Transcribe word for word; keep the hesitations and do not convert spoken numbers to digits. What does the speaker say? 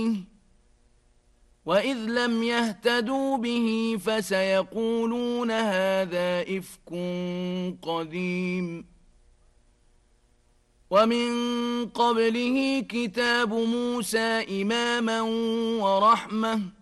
وإذ لم يهتدوا به فسيقولون هذا إفك قديم ومن قبله كتاب موسى إماما ورحمة